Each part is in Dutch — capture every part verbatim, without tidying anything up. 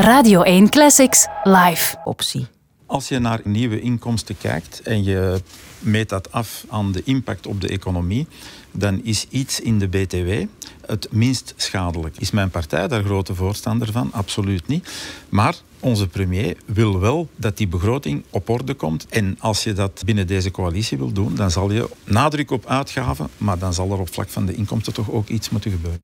Radio één Classics live. Optie. Als je naar nieuwe inkomsten kijkt en je meet dat af aan de impact op de economie, dan is iets in de B T W het minst schadelijk. Is mijn partij daar grote voorstander van? Absoluut niet. Maar onze premier wil wel dat die begroting op orde komt. En als je dat binnen deze coalitie wil doen, dan zal je nadruk op uitgaven, maar dan zal er op vlak van de inkomsten toch ook iets moeten gebeuren.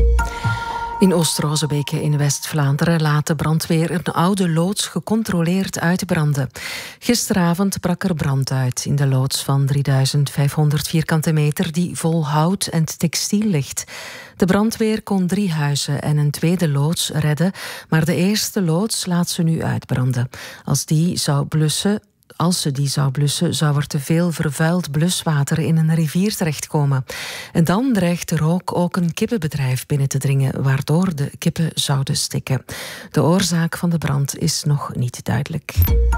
In Oost-Rozebeke in West-Vlaanderen laat de brandweer een oude loods gecontroleerd uitbranden. Gisteravond brak er brand uit in de loods van drieduizend vijfhonderd vierkante meter die vol hout en textiel ligt. De brandweer kon drie huizen en een tweede loods redden, maar de eerste loods laat ze nu uitbranden. Als die zou blussen... Als ze die zou blussen, zou er te veel vervuild bluswater in een rivier terechtkomen. En dan dreigt de rook ook een kippenbedrijf binnen te dringen, waardoor de kippen zouden stikken. De oorzaak van de brand is nog niet duidelijk.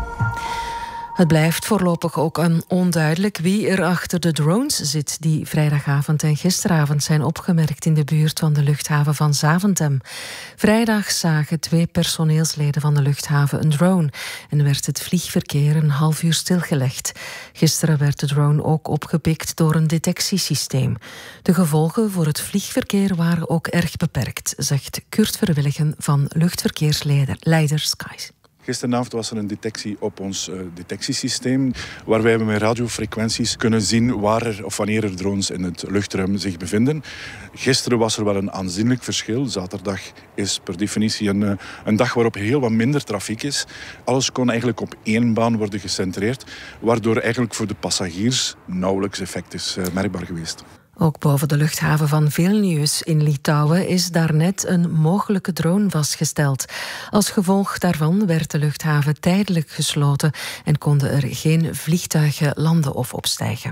Het blijft voorlopig ook een onduidelijk wie er achter de drones zit die vrijdagavond en gisteravond zijn opgemerkt in de buurt van de luchthaven van Zaventem. Vrijdag zagen twee personeelsleden van de luchthaven een drone en werd het vliegverkeer een half uur stilgelegd. Gisteren werd de drone ook opgepikt door een detectiesysteem. De gevolgen voor het vliegverkeer waren ook erg beperkt, zegt Kurt Verwilligen van luchtverkeersleider Skies. Gisteravond was er een detectie op ons uh, detectiesysteem, waarbij we met radiofrequenties kunnen zien waar er of wanneer er drones in het luchtruim zich bevinden. Gisteren was er wel een aanzienlijk verschil. Zaterdag is per definitie een, uh, een dag waarop heel wat minder trafiek is. Alles kon eigenlijk op één baan worden gecentreerd, waardoor eigenlijk voor de passagiers nauwelijks effect is uh, merkbaar geweest. Ook boven de luchthaven van Vilnius in Litouwen is daarnet een mogelijke drone vastgesteld. Als gevolg daarvan werd de luchthaven tijdelijk gesloten en konden er geen vliegtuigen landen of opstijgen.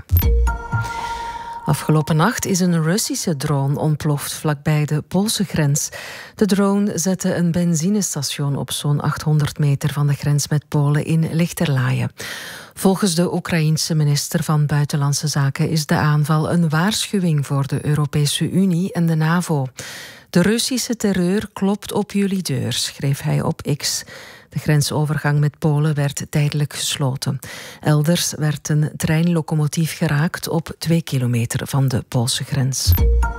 Afgelopen nacht is een Russische drone ontploft vlakbij de Poolse grens. De drone zette een benzinestation op zo'n achthonderd meter van de grens met Polen in Lichterlaaien. Volgens de Oekraïense minister van Buitenlandse Zaken is de aanval een waarschuwing voor de Europese Unie en de NAVO. De Russische terreur klopt op jullie deur, schreef hij op X. De grensovergang met Polen werd tijdelijk gesloten. Elders werd een treinlocomotief geraakt op twee kilometer van de Poolse grens.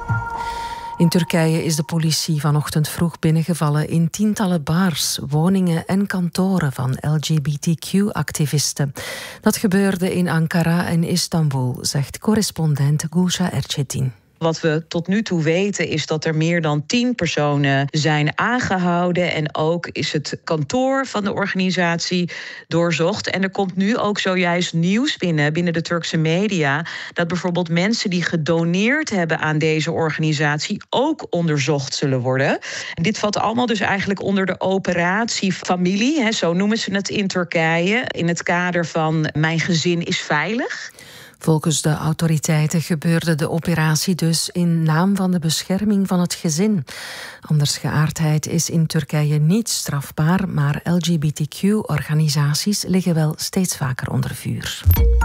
In Turkije is de politie vanochtend vroeg binnengevallen in tientallen bars, woningen en kantoren van L G B T Q-activisten. Dat gebeurde in Ankara en Istanbul, zegt correspondent Gülşah Erçetin. Wat we tot nu toe weten is dat er meer dan tien personen zijn aangehouden. En ook is het kantoor van de organisatie doorzocht. En er komt nu ook zojuist nieuws binnen, binnen de Turkse media, dat bijvoorbeeld mensen die gedoneerd hebben aan deze organisatie ook onderzocht zullen worden. En dit valt allemaal dus eigenlijk onder de operatie familie, hè, zo noemen ze het in Turkije, in het kader van mijn gezin is veilig. Volgens de autoriteiten gebeurde de operatie dus in naam van de bescherming van het gezin. Andersgeaardheid is in Turkije niet strafbaar, maar L G B T Q-organisaties liggen wel steeds vaker onder vuur.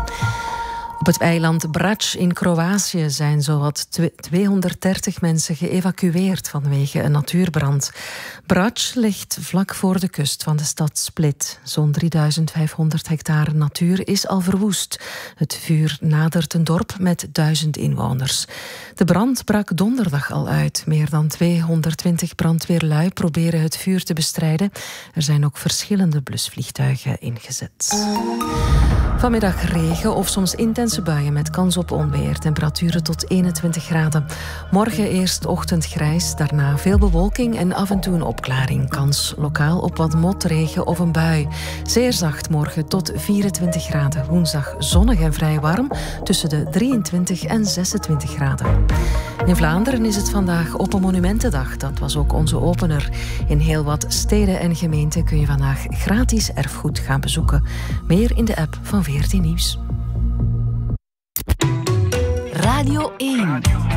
Op het eiland Brač in Kroatië zijn zowat tweehonderddertig mensen geëvacueerd vanwege een natuurbrand. Brač ligt vlak voor de kust van de stad Split. Zo'n drieduizend vijfhonderd hectare natuur is al verwoest. Het vuur nadert een dorp met duizend inwoners. De brand brak donderdag al uit. Meer dan tweehonderdtwintig brandweerlui proberen het vuur te bestrijden. Er zijn ook verschillende blusvliegtuigen ingezet. Vanmiddag regen of soms intense buien met kans op onweer. Temperaturen tot eenentwintig graden. Morgen eerst ochtendgrijs, daarna veel bewolking en af en toe een opklaring. Kans lokaal op wat motregen of een bui. Zeer zacht morgen tot vierentwintig graden. Woensdag zonnig en vrij warm tussen de drieëntwintig en zesentwintig graden. In Vlaanderen is het vandaag Open Monumentendag. Dat was ook onze opener. In heel wat steden en gemeenten kun je vandaag gratis erfgoed gaan bezoeken. Meer in de app van V R T Nieuws. Radio één.